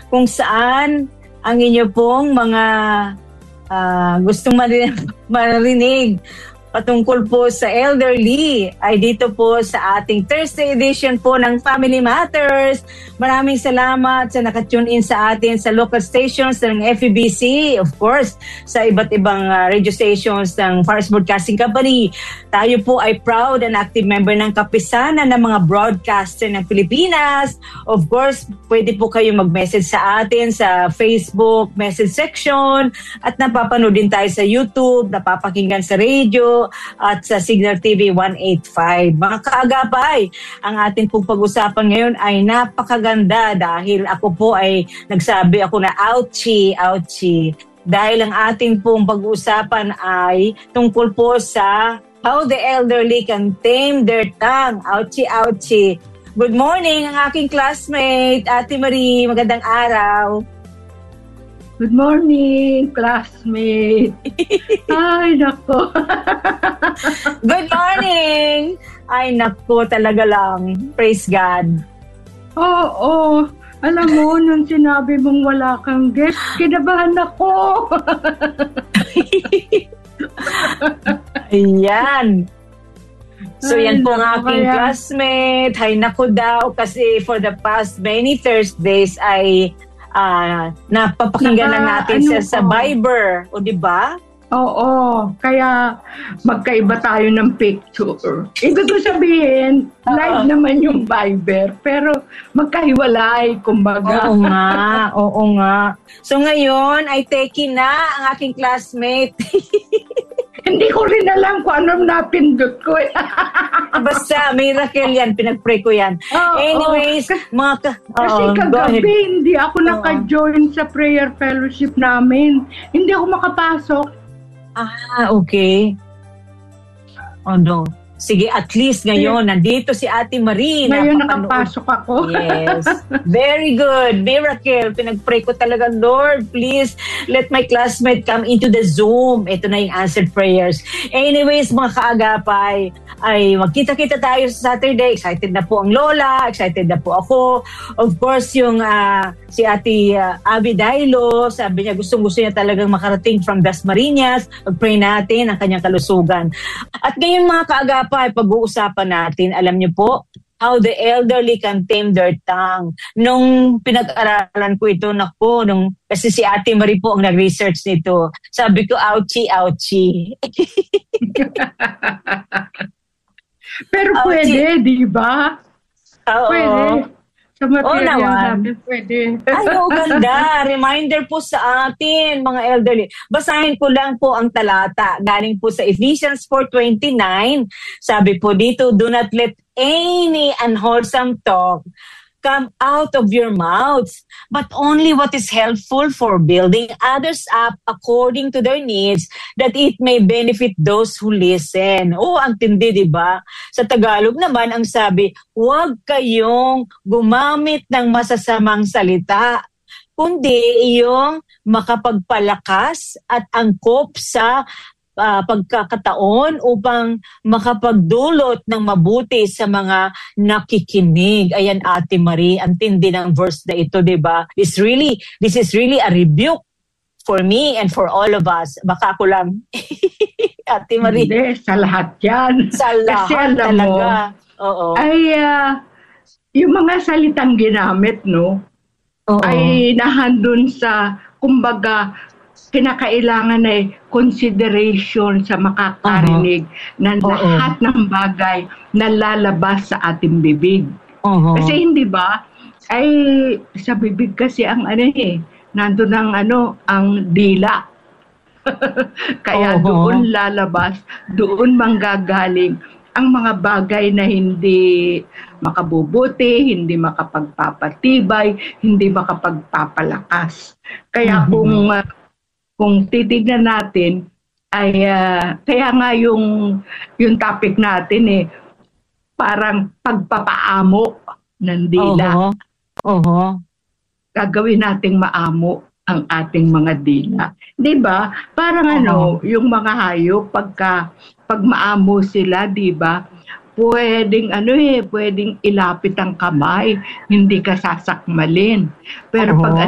kung saan ang inyo pong mga gustong marinig patungkol po sa elderly ay dito po sa ating Thursday edition po ng Family Matters. Maraming salamat sa nakatune in sa atin sa local stations ng FEBC, of course, sa iba't ibang radio stations ng Fars Broadcasting Company. Tayo po ay proud and active member ng kapisanan ng mga broadcaster ng Pilipinas. Of course, pwede po kayo mag-message sa atin sa Facebook message section at napapanood din tayo sa YouTube, napapakinggan sa radio at sa Signal TV 185. Mga kaagapay, ang atin pong pag-usapan ngayon ay napakaganda dahil ako po ay nagsabi ako na ouchie. Dahil ang ating pong pag-usapan ay tungkol po sa how the elderly can tame their tongue. Ouchie. Good morning, ang aking classmate, Ate Marie. Magandang araw. Good morning, classmate. Ay, nako. Good morning. Ay, nako, talaga lang. Praise God. Oo. Alam mo, nung sinabi mong wala kang guest, kinabahan ako. Ayan. So, yan po ang aking kaya classmate. Hay nako daw, kasi for the past many Thursdays ay napapakinggan na natin sa Viber. O, di ba? Oo. Kaya magkaiba tayo ng picture. Ibig ko sabihin, live naman yung Viber, pero magkahiwalay, kumbaga. Oo nga. So ngayon ay taking na ang aking classmate. Hindi ko rin alam kung anong napindot ko. Basta, miracle yan. Pinag-pray ko yan. Anyways, kasi kagabi, hindi ako naka-join sa prayer fellowship namin. Hindi ako makapasok. Okay. No. Sige, at least ngayon, nandito si Ate Marie. Ngayon nakapasok ako. Yes. Very good. Miracle. Pinag-pray ko talaga, Lord, please let my classmate come into the Zoom. Ito na yung answered prayers. Anyways, mga kaagapay, ay magkita-kita tayo sa Saturday. Excited na po ang Lola. Excited na po ako. Of course, yung si Ate Abby Dailo, sabi niya gustong-gusto niya talagang makarating from Dasmariñas. Mag-pray natin ang kanyang kalusugan. At ngayon, mga kaagapay, pag-uusapan natin, alam niyo po, how the elderly can tame their tongue. Nung pinag-aralan ko ito, kasi si Ate Marie po ang nag-research nito. Sabi ko, ouchie. Pero pwede, di ba? Oo. Pwede. Sa material naman. natin, pwede. Ay, ganda. Reminder po sa atin, mga elderly. Basahin ko lang po ang talata. Galing po sa Ephesians 4:29. Sabi po dito, do not let any unwholesome talk come out of your mouths, but only what is helpful for building others up according to their needs, that it may benefit those who listen. Ang tindi, di ba? Sa Tagalog naman, ang sabi, huwag kayong gumamit ng masasamang salita, kundi iyong makapagpalakas at angkop sa pagkakataon upang makapagdulot ng mabuti sa mga nakikinig. Ayan, Ate Marie, ang tindi ng verse na ito, diba? This is really a rebuke for me and for all of us. Baka ako lang. Ate Marie. Hindi, sa lahat yan. Sa lahat talaga. Oo. Ay, yung mga salitang ginamit, ay nahandun sa, kumbaga, kinakailangan ay consideration sa makakarinig ng lahat ng bagay na lalabas sa ating bibig. Kasi hindi ba, ay sa bibig kasi ang nandun ang dila. Kaya doon lalabas, doon manggagaling ang mga bagay na hindi makabubuti, hindi makapagpapatibay, hindi makapagpapalakas. Kaya kung titignan natin, ay kaya nga yung topic natin parang pagpapaamo ng dila. Gagawin nating maamo ang ating mga dila. 'Di ba? Parang yung mga hayop pag maamo sila, 'di ba? Pwedeng pwedeng ilapit ang kamay, hindi ka sasakmalin. Pero pag